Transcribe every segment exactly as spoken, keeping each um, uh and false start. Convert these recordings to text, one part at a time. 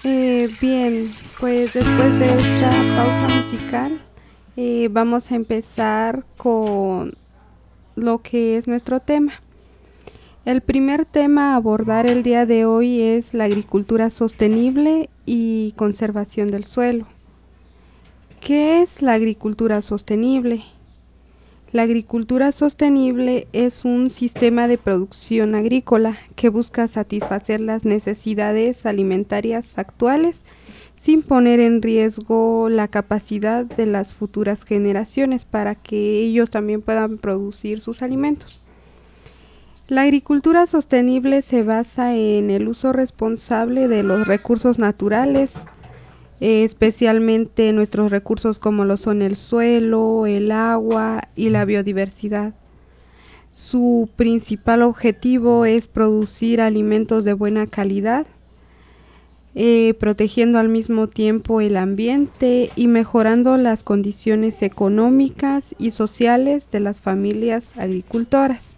Eh, bien, pues después de esta pausa musical, eh, vamos a empezar con lo que es nuestro tema. El primer tema a abordar el día de hoy es la agricultura sostenible y conservación del suelo. ¿Qué es la agricultura sostenible? La agricultura sostenible es un sistema de producción agrícola que busca satisfacer las necesidades alimentarias actuales sin poner en riesgo la capacidad de las futuras generaciones para que ellos también puedan producir sus alimentos. La agricultura sostenible se basa en el uso responsable de los recursos naturales, eh, especialmente nuestros recursos como lo son el suelo, el agua y la biodiversidad. Su principal objetivo es producir alimentos de buena calidad, eh, protegiendo al mismo tiempo el ambiente y mejorando las condiciones económicas y sociales de las familias agricultoras.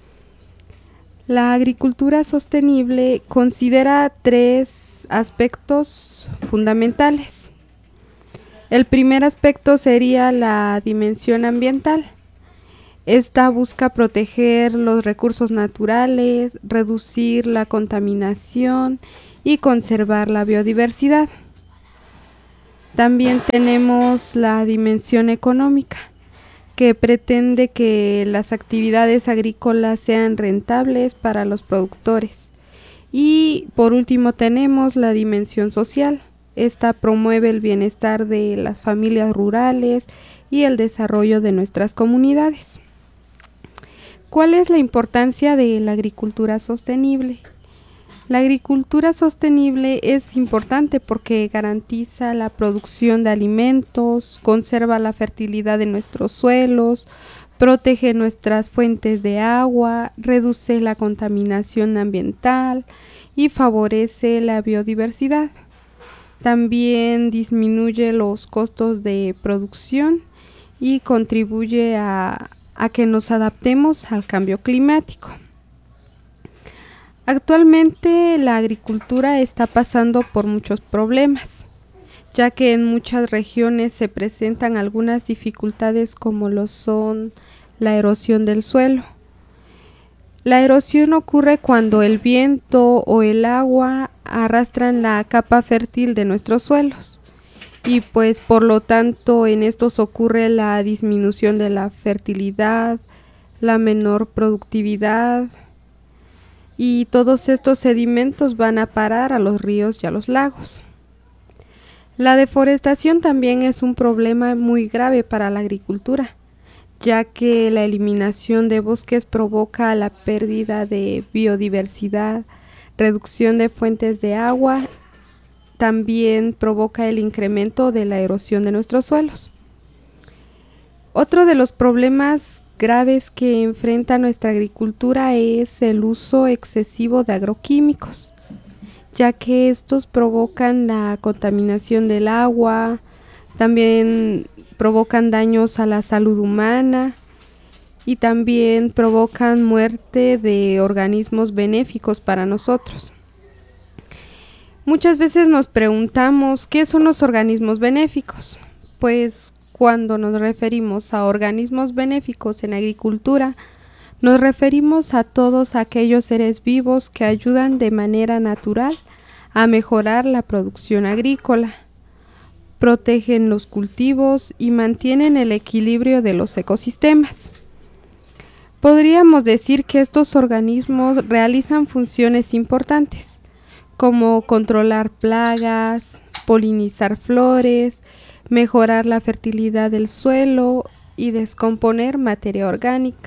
La agricultura sostenible considera tres aspectos fundamentales. El primer aspecto sería la dimensión ambiental. Esta busca proteger los recursos naturales, reducir la contaminación y conservar la biodiversidad. También tenemos la dimensión económica, que pretende que las actividades agrícolas sean rentables para los productores. Y por último tenemos la dimensión social. Esta promueve el bienestar de las familias rurales y el desarrollo de nuestras comunidades. ¿Cuál es la importancia de la agricultura sostenible? La agricultura sostenible es importante porque garantiza la producción de alimentos, conserva la fertilidad de nuestros suelos, protege nuestras fuentes de agua, reduce la contaminación ambiental y favorece la biodiversidad. También disminuye los costos de producción y contribuye a, a que nos adaptemos al cambio climático. Actualmente la agricultura está pasando por muchos problemas, ya que en muchas regiones se presentan algunas dificultades como lo son la erosión del suelo. La erosión ocurre cuando el viento o el agua arrastran la capa fértil de nuestros suelos y pues por lo tanto en estos ocurre la disminución de la fertilidad, la menor productividad, y todos estos sedimentos van a parar a los ríos y a los lagos. La deforestación también es un problema muy grave para la agricultura, ya que la eliminación de bosques provoca la pérdida de biodiversidad, reducción de fuentes de agua, también provoca el incremento de la erosión de nuestros suelos. Otro de los problemas graves que enfrenta nuestra agricultura es el uso excesivo de agroquímicos, ya que estos provocan la contaminación del agua, también provocan daños a la salud humana y también provocan muerte de organismos benéficos para nosotros. Muchas veces nos preguntamos ¿qué son los organismos benéficos? Pues cuando nos referimos a organismos benéficos en agricultura, nos referimos a todos aquellos seres vivos que ayudan de manera natural a mejorar la producción agrícola, protegen los cultivos y mantienen el equilibrio de los ecosistemas. Podríamos decir que estos organismos realizan funciones importantes, como controlar plagas, polinizar flores, mejorar la fertilidad del suelo y descomponer materia orgánica.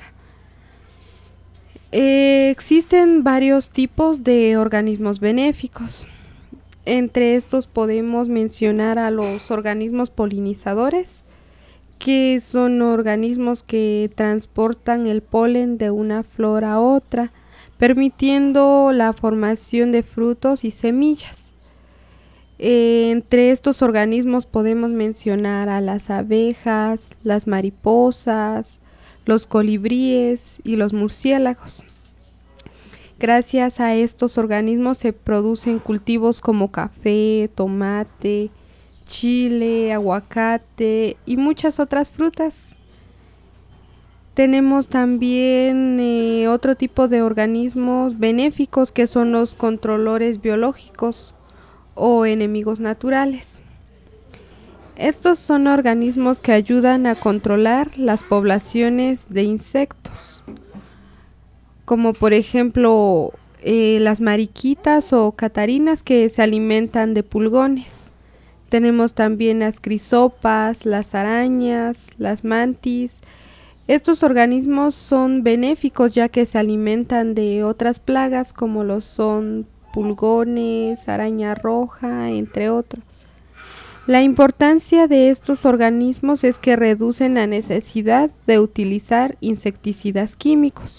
Eh, existen varios tipos de organismos benéficos. Entre estos podemos mencionar a los organismos polinizadores, que son organismos que transportan el polen de una flor a otra, permitiendo la formación de frutos y semillas. Eh, entre estos organismos podemos mencionar a las abejas, las mariposas, los colibríes y los murciélagos. Gracias a estos organismos se producen cultivos como café, tomate, chile, aguacate y muchas otras frutas. Tenemos también eh, otro tipo de organismos benéficos que son los controladores biológicos o enemigos naturales. Estos son organismos que ayudan a controlar las poblaciones de insectos, como por ejemplo eh, las mariquitas o catarinas que se alimentan de pulgones. Tenemos también las crisopas, las arañas, las mantis. Estos organismos son benéficos ya que se alimentan de otras plagas como lo son pulgones, araña roja, entre otros. La importancia de estos organismos es que reducen la necesidad de utilizar insecticidas químicos.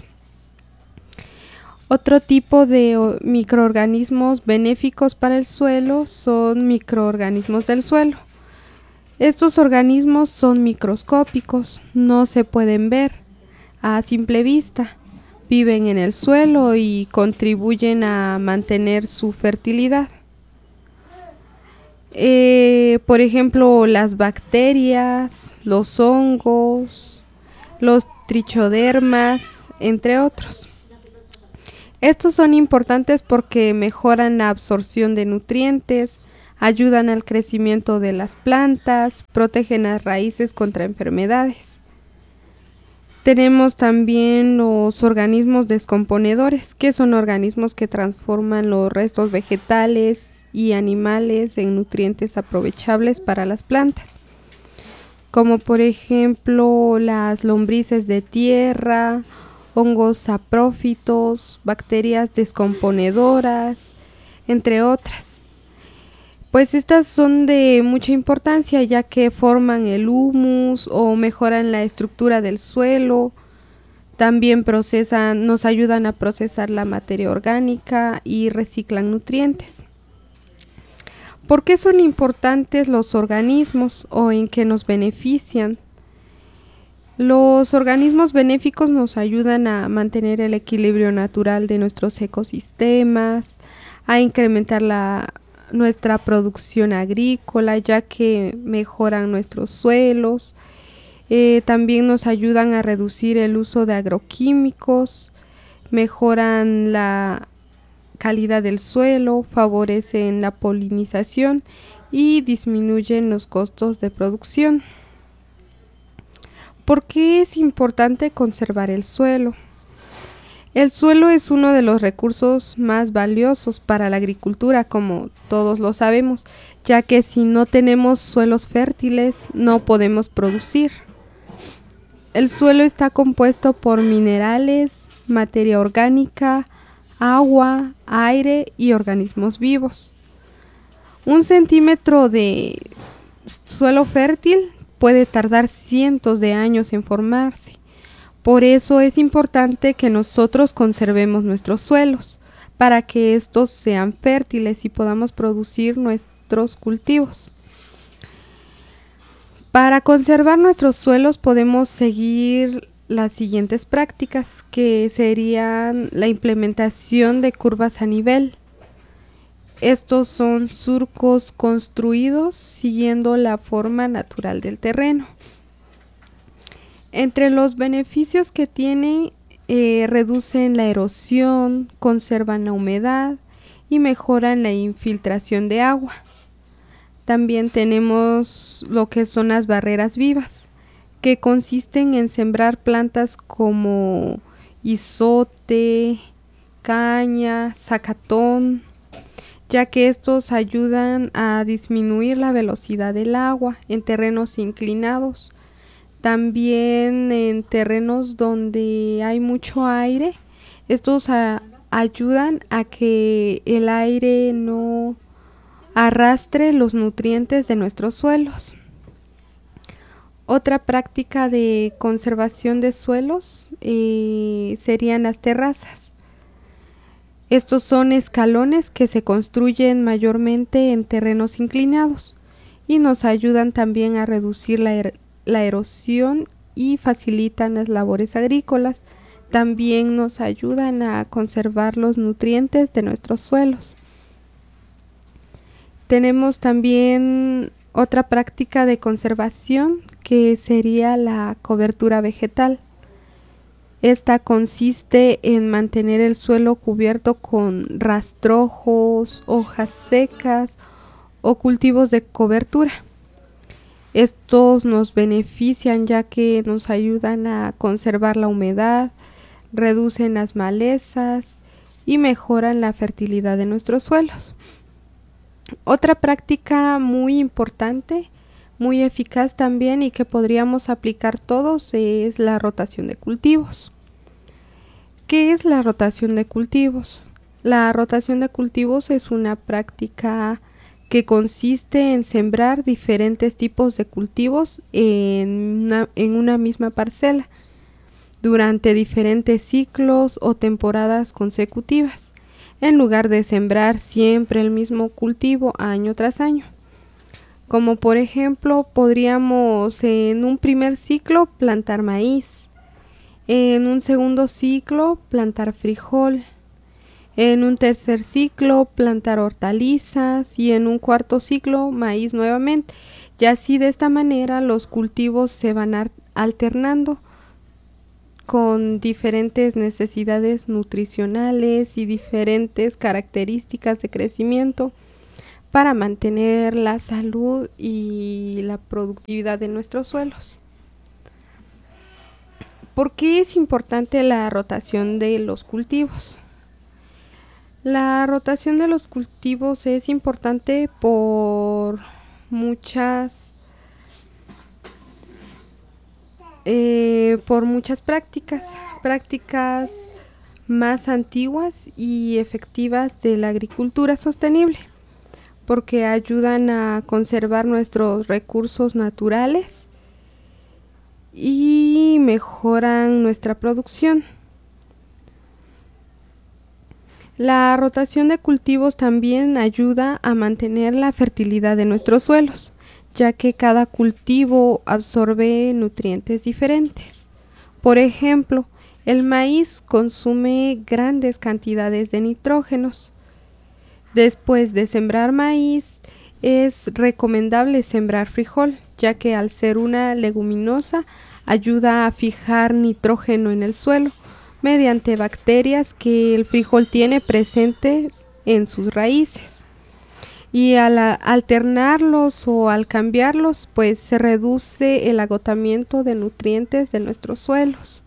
Otro tipo de microorganismos benéficos para el suelo son microorganismos del suelo. Estos organismos son microscópicos, no se pueden ver a simple vista, viven en el suelo y contribuyen a mantener su fertilidad. Eh, por ejemplo, las bacterias, los hongos, los trichodermas, entre otros. Estos son importantes porque mejoran la absorción de nutrientes, ayudan al crecimiento de las plantas, protegen las raíces contra enfermedades. Tenemos también los organismos descomponedores, que son organismos que transforman los restos vegetales y animales en nutrientes aprovechables para las plantas, como por ejemplo las lombrices de tierra, hongos saprófitos, bacterias descomponedoras, entre otras. Pues estas son de mucha importancia ya que forman el humus o mejoran la estructura del suelo, también procesan, nos ayudan a procesar la materia orgánica y reciclan nutrientes. ¿Por qué son importantes los organismos o en qué nos benefician? Los organismos benéficos nos ayudan a mantener el equilibrio natural de nuestros ecosistemas, a incrementar la, nuestra producción agrícola, ya que mejoran nuestros suelos. Eh, también nos ayudan a reducir el uso de agroquímicos, mejoran la calidad del suelo, favorecen la polinización y disminuyen los costos de producción. ¿Por qué es importante conservar el suelo? El suelo es uno de los recursos más valiosos para la agricultura, como todos lo sabemos, ya que si no tenemos suelos fértiles no podemos producir. El suelo está compuesto por minerales, materia orgánica, agua, aire y organismos vivos. Un centímetro de suelo fértil puede tardar cientos de años en formarse. Por eso es importante que nosotros conservemos nuestros suelos, para que estos sean fértiles y podamos producir nuestros cultivos. Para conservar nuestros suelos podemos seguir las siguientes prácticas, que serían la implementación de curvas a nivel. Estos son surcos construidos siguiendo la forma natural del terreno. Entre los beneficios que tiene, eh, reducen la erosión, conservan la humedad y mejoran la infiltración de agua. También tenemos lo que son las barreras vivas, que consisten en sembrar plantas como izote, caña, zacatón, ya que estos ayudan a disminuir la velocidad del agua en terrenos inclinados. También en terrenos donde hay mucho aire, estos a, ayudan a que el aire no arrastre los nutrientes de nuestros suelos. Otra práctica de conservación de suelos eh, serían las terrazas. Estos son escalones que se construyen mayormente en terrenos inclinados y nos ayudan también a reducir la, er la erosión y facilitan las labores agrícolas. también nos ayudan a conservar los nutrientes de nuestros suelos. Tenemos también otra práctica de conservación que sería la cobertura vegetal. Esta consiste en mantener el suelo cubierto con rastrojos, hojas secas o cultivos de cobertura. Estos nos benefician ya que nos ayudan a conservar la humedad, reducen las malezas y mejoran la fertilidad de nuestros suelos. Otra práctica muy importante, muy eficaz también y que podríamos aplicar todos es la rotación de cultivos. ¿Qué es la rotación de cultivos? La rotación de cultivos es una práctica que consiste en sembrar diferentes tipos de cultivos en una, en una misma parcela durante diferentes ciclos o temporadas consecutivas, en lugar de sembrar siempre el mismo cultivo año tras año. Como por ejemplo, podríamos en un primer ciclo plantar maíz, en un segundo ciclo plantar frijol, en un tercer ciclo plantar hortalizas y en un cuarto ciclo maíz nuevamente. Y así de esta manera los cultivos se van alternando con diferentes necesidades nutricionales y diferentes características de crecimiento para mantener la salud y la productividad de nuestros suelos. ¿Por qué es importante la rotación de los cultivos? La rotación de los cultivos es importante por muchas eh, por muchas prácticas, prácticas más antiguas y efectivas de la agricultura sostenible, porque ayudan a conservar nuestros recursos naturales y mejoran nuestra producción. La rotación de cultivos también ayuda a mantener la fertilidad de nuestros suelos, ya que cada cultivo absorbe nutrientes diferentes. Por ejemplo, el maíz consume grandes cantidades de nitrógenos. Después de sembrar maíz, es recomendable sembrar frijol, ya que al ser una leguminosa ayuda a fijar nitrógeno en el suelo mediante bacterias que el frijol tiene presentes en sus raíces. Y al alternarlos o al cambiarlos, pues se reduce el agotamiento de nutrientes de nuestros suelos.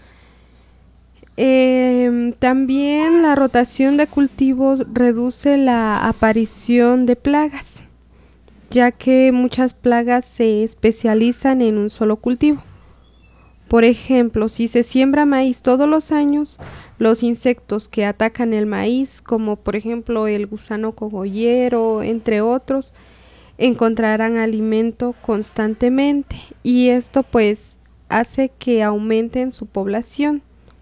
Eh, también la rotación de cultivos reduce la aparición de plagas, ya que muchas plagas se especializan en un solo cultivo. Por ejemplo, si se siembra maíz todos los años, los insectos que atacan el maíz, como por ejemplo el gusano cogollero, entre otros, encontrarán alimento constantemente y esto pues hace que aumenten su población.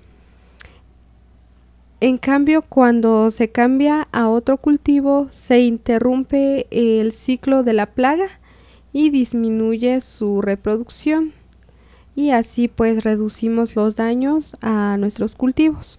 En cambio, cuando se cambia a otro cultivo, se interrumpe el ciclo de la plaga y disminuye su reproducción. Y así pues reducimos los daños a nuestros cultivos.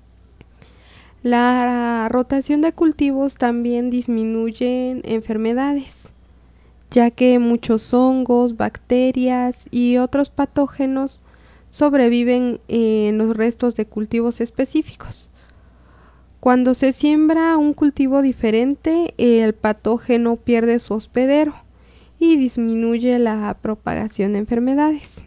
La rotación de cultivos también disminuye enfermedades, ya que muchos hongos, bacterias y otros patógenos sobreviven en los restos de cultivos específicos. Cuando se siembra un cultivo diferente, el patógeno pierde su hospedero y disminuye la propagación de enfermedades.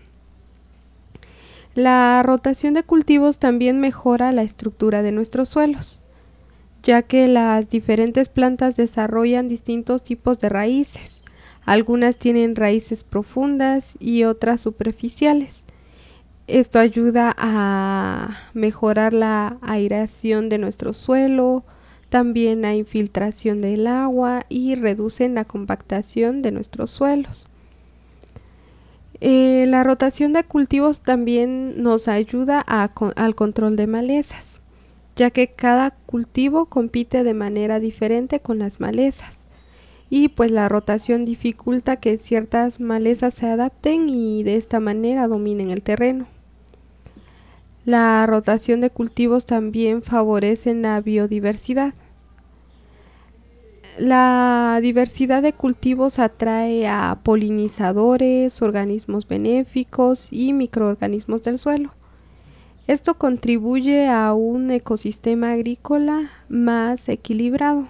La rotación de cultivos también mejora la estructura de nuestros suelos, ya que las diferentes plantas desarrollan distintos tipos de raíces. Algunas tienen raíces profundas y otras superficiales. Esto ayuda a mejorar la aireación de nuestro suelo, también la infiltración del agua y reducen la compactación de nuestros suelos. Eh, la rotación de cultivos también nos ayuda a, al control de malezas, ya que cada cultivo compite de manera diferente con las malezas y pues la rotación dificulta que ciertas malezas se adapten y de esta manera dominen el terreno. La rotación de cultivos también favorece la biodiversidad. La diversidad de cultivos atrae a polinizadores, organismos benéficos y microorganismos del suelo. Esto contribuye a un ecosistema agrícola más equilibrado.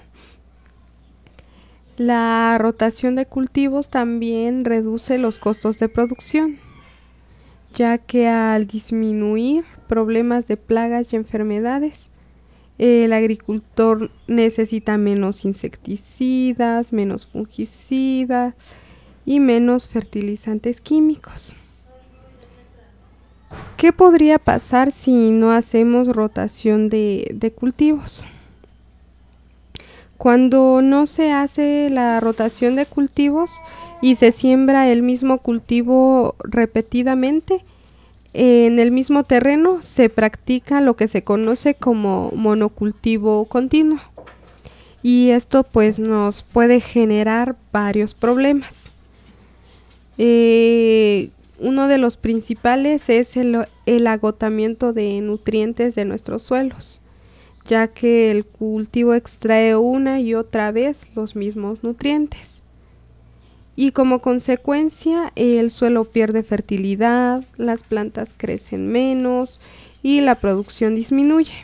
La rotación de cultivos también reduce los costos de producción, ya que al disminuir problemas de plagas y enfermedades, el agricultor necesita menos insecticidas, menos fungicidas y menos fertilizantes químicos. ¿Qué podría pasar si no hacemos rotación de, de cultivos? Cuando no se hace la rotación de cultivos y se siembra el mismo cultivo repetidamente, en el mismo terreno se practica lo que se conoce como monocultivo continuo, y esto pues nos puede generar varios problemas. Eh, uno de los principales es el, el agotamiento de nutrientes de nuestros suelos, ya que el cultivo extrae una y otra vez los mismos nutrientes. Y como consecuencia el suelo pierde fertilidad, las plantas crecen menos y la producción disminuye.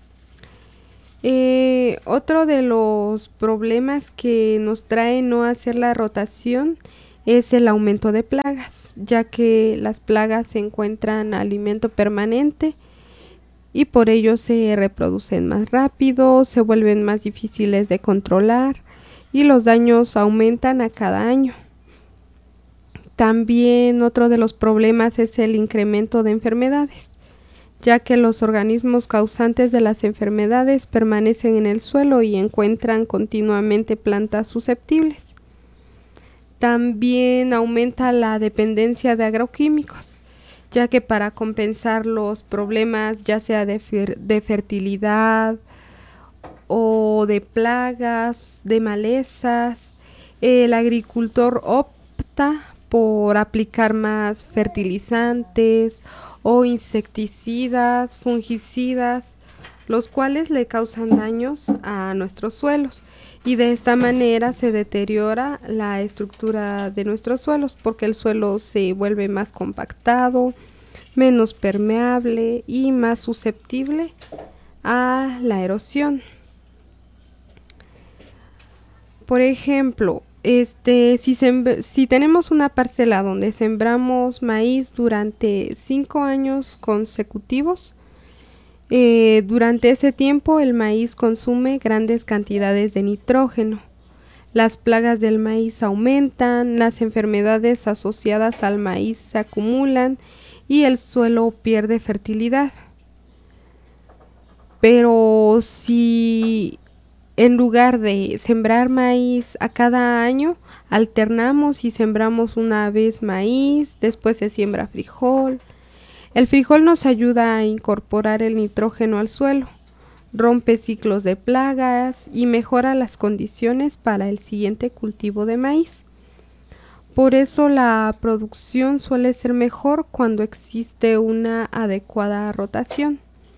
Eh, otro de los problemas que nos trae no hacer la rotación es el aumento de plagas, ya que las plagas encuentran alimento permanente y por ello se reproducen más rápido, se vuelven más difíciles de controlar y los daños aumentan a cada año. También otro de los problemas es el incremento de enfermedades, ya que los organismos causantes de las enfermedades permanecen en el suelo y encuentran continuamente plantas susceptibles. También aumenta la dependencia de agroquímicos, ya que para compensar los problemas ya sea de, fer- de fertilidad o de plagas, de malezas, el agricultor opta por aplicar más fertilizantes o insecticidas, fungicidas, los cuales le causan daños a nuestros suelos, y de esta manera se deteriora la estructura de nuestros suelos porque el suelo se vuelve más compactado, menos permeable y más susceptible a la erosión. Por ejemplo, este, si, sem- si tenemos una parcela donde sembramos maíz durante cinco años consecutivos, eh, durante ese tiempo el maíz consume grandes cantidades de nitrógeno. Las plagas del maíz aumentan, las enfermedades asociadas al maíz se acumulan y el suelo pierde fertilidad. Pero si en lugar de sembrar maíz a cada año, alternamos y sembramos una vez maíz, después se siembra frijol. El frijol nos ayuda a incorporar el nitrógeno al suelo, rompe ciclos de plagas y mejora las condiciones para el siguiente cultivo de maíz. Por eso la producción suele ser mejor cuando existe una adecuada rotación.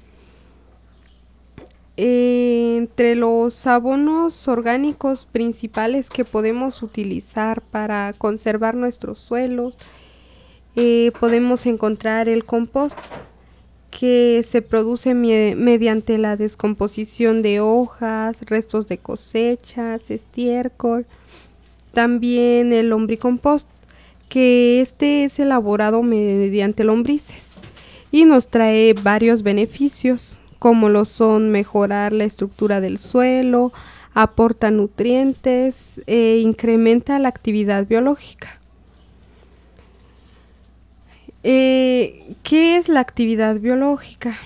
Eh, entre los abonos orgánicos principales que podemos utilizar para conservar nuestros suelos, eh, podemos encontrar el compost, que se produce me- mediante la descomposición de hojas, restos de cosechas, estiércol. También el lombricompost, que este es elaborado mediante lombrices y nos trae varios beneficios, como lo son mejorar la estructura del suelo, aporta nutrientes e incrementa la actividad biológica. Eh, ¿Qué es la actividad biológica?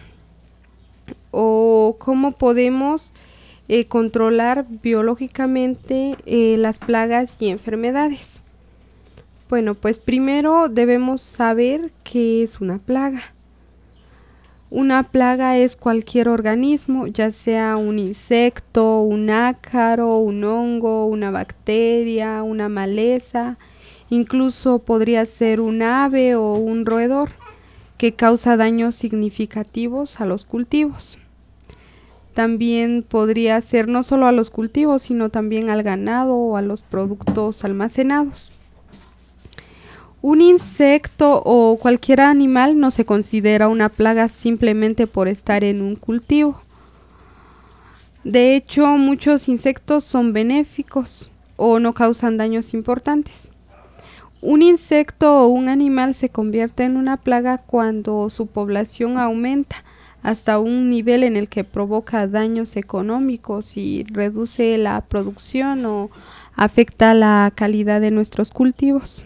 ¿O cómo podemos eh, controlar biológicamente eh, las plagas y enfermedades? Bueno, pues primero debemos saber qué es una plaga. Una plaga es cualquier organismo, ya sea un insecto, un ácaro, un hongo, una bacteria, una maleza, incluso podría ser un ave o un roedor, que causa daños significativos a los cultivos. También podría ser no solo a los cultivos, sino también al ganado o a los productos almacenados. Un insecto o cualquier animal no se considera una plaga simplemente por estar en un cultivo. De hecho, muchos insectos son benéficos o no causan daños importantes. Un insecto o un animal se convierte en una plaga cuando su población aumenta hasta un nivel en el que provoca daños económicos y reduce la producción o afecta la calidad de nuestros cultivos.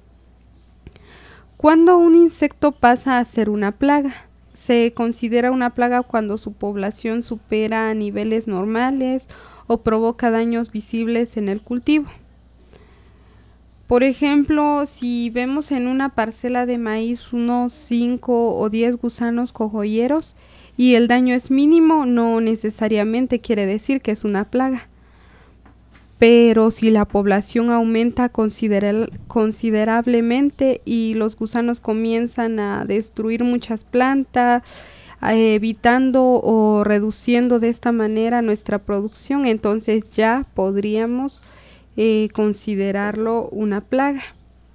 Cuando un insecto pasa a ser una plaga, se considera una plaga cuando su población supera niveles normales o provoca daños visibles en el cultivo. Por ejemplo, si vemos en una parcela de maíz unos cinco o diez gusanos cogolleros y el daño es mínimo, no necesariamente quiere decir que es una plaga. Pero si la población aumenta considera- considerablemente y los gusanos comienzan a destruir muchas plantas, eh, evitando o reduciendo de esta manera nuestra producción, entonces ya podríamos eh, considerarlo una plaga.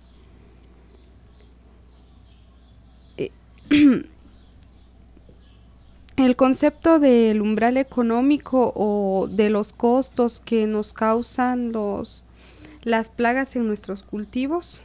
Eh, El concepto del umbral económico o de los costos que nos causan los, las plagas en nuestros cultivos.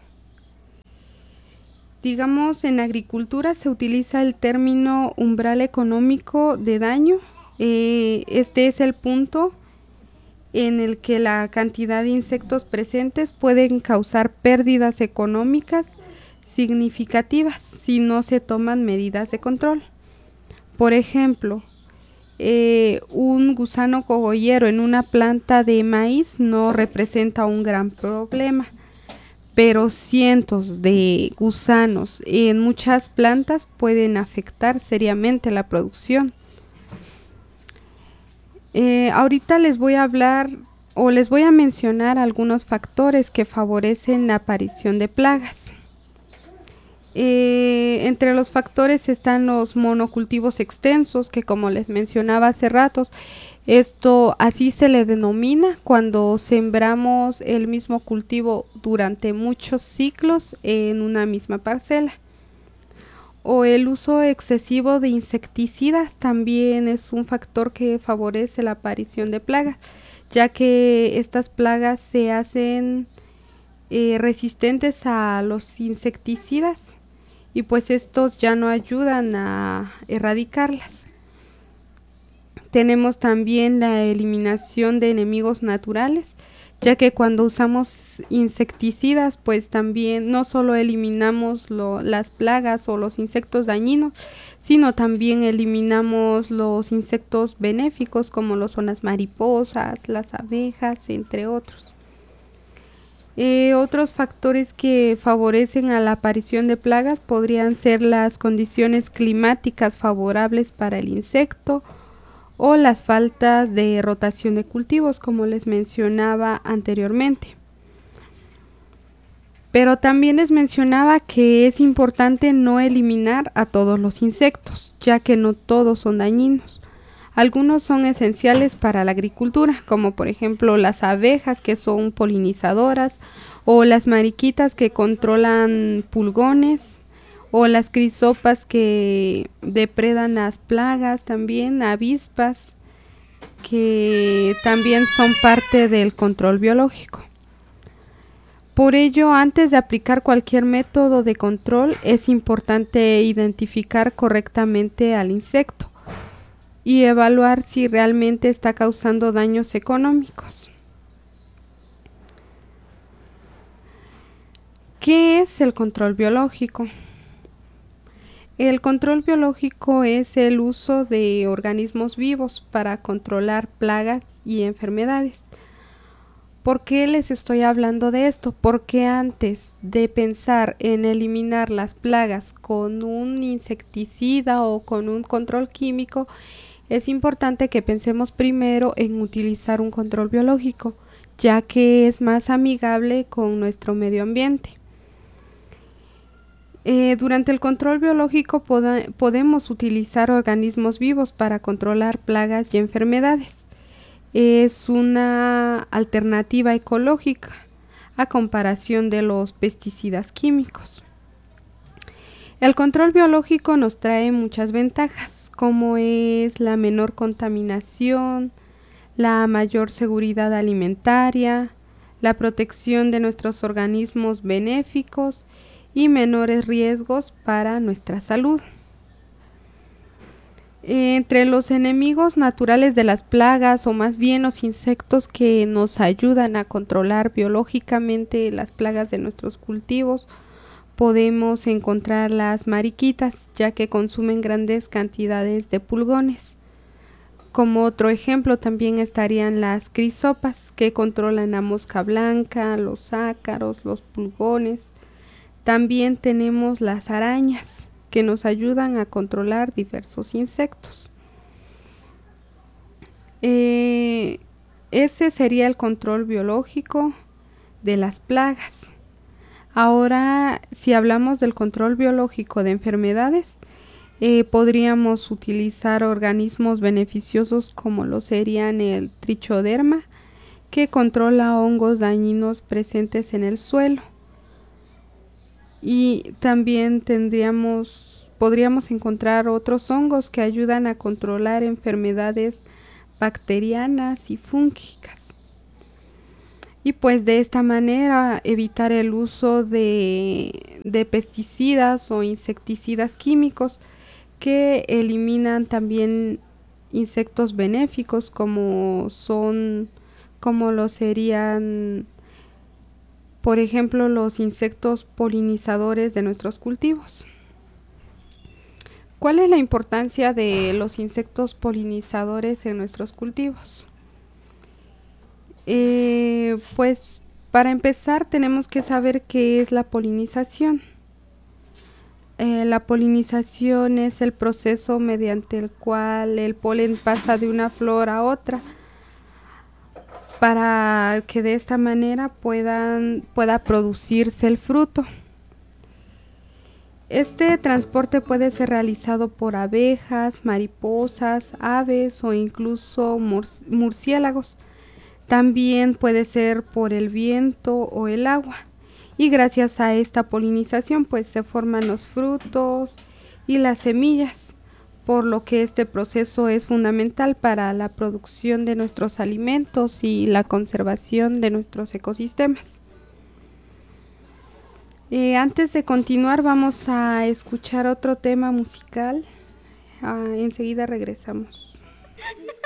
Digamos, en agricultura se utiliza el término umbral económico de daño. Eh, este es el punto en el que la cantidad de insectos presentes pueden causar pérdidas económicas significativas si no se toman medidas de control. Por ejemplo, eh, un gusano cogollero en una planta de maíz no representa un gran problema, pero cientos de gusanos en muchas plantas pueden afectar seriamente la producción. Eh, ahorita les voy a hablar o les voy a mencionar algunos factores que favorecen la aparición de plagas. Eh, entre los factores están los monocultivos extensos, que como les mencionaba hace ratos, esto así se le denomina cuando sembramos el mismo cultivo durante muchos ciclos en una misma parcela. O el uso excesivo de insecticidas también es un factor que favorece la aparición de plagas, ya que estas plagas se hacen eh, resistentes a los insecticidas y pues estos ya no ayudan a erradicarlas. Tenemos también la eliminación de enemigos naturales, ya que cuando usamos insecticidas pues también no solo eliminamos lo, las plagas o los insectos dañinos, sino también eliminamos los insectos benéficos como lo son las mariposas, las abejas, entre otros. Eh, otros factores que favorecen a la aparición de plagas podrían ser las condiciones climáticas favorables para el insecto o las faltas de rotación de cultivos, como les mencionaba anteriormente. Pero también les mencionaba que es importante no eliminar a todos los insectos, ya que no todos son dañinos. Algunos son esenciales para la agricultura, como por ejemplo las abejas, que son polinizadoras, o las mariquitas que controlan pulgones, o las crisopas que depredan las plagas, también avispas, que también son parte del control biológico. Por ello, antes de aplicar cualquier método de control, es importante identificar correctamente al insecto y evaluar si realmente está causando daños económicos. ¿Qué es el control biológico? El control biológico es el uso de organismos vivos para controlar plagas y enfermedades. ¿Por qué les estoy hablando de esto? Porque antes de pensar en eliminar las plagas con un insecticida o con un control químico, es importante que pensemos primero en utilizar un control biológico, ya que es más amigable con nuestro medio ambiente. Eh, durante el control biológico poda- podemos utilizar organismos vivos para controlar plagas y enfermedades. Es una alternativa ecológica a comparación de los pesticidas químicos. El control biológico nos trae muchas ventajas, como es la menor contaminación, la mayor seguridad alimentaria, la protección de nuestros organismos benéficos y menores riesgos para nuestra salud. Entre los enemigos naturales de las plagas, o más bien los insectos que nos ayudan a controlar biológicamente las plagas de nuestros cultivos, podemos encontrar las mariquitas, ya que consumen grandes cantidades de pulgones. Como otro ejemplo también estarían las crisopas, que controlan la mosca blanca, los ácaros, los pulgones. También tenemos las arañas, que nos ayudan a controlar diversos insectos. Eh, ese sería el control biológico de las plagas. Ahora, si hablamos del control biológico de enfermedades, eh, podríamos utilizar organismos beneficiosos como lo serían el trichoderma, que controla hongos dañinos presentes en el suelo. Y también tendríamos, podríamos encontrar otros hongos que ayudan a controlar enfermedades bacterianas y fúngicas. Y pues de esta manera evitar el uso de, de pesticidas o insecticidas químicos que eliminan también insectos benéficos como son, como lo serían, por ejemplo, los insectos polinizadores de nuestros cultivos. ¿Cuál es la importancia de los insectos polinizadores en nuestros cultivos? Eh, pues para empezar tenemos que saber qué es la polinización. Eh, la polinización es el proceso mediante el cual el polen pasa de una flor a otra, para que de esta manera puedan, pueda producirse el fruto. Este transporte puede ser realizado por abejas, mariposas, aves o incluso mur- murciélagos. También puede ser por el viento o el agua. Y gracias a esta polinización pues se forman los frutos y las semillas, por lo que este proceso es fundamental para la producción de nuestros alimentos y la conservación de nuestros ecosistemas. Eh, antes de continuar vamos a escuchar otro tema musical. Ah, enseguida regresamos.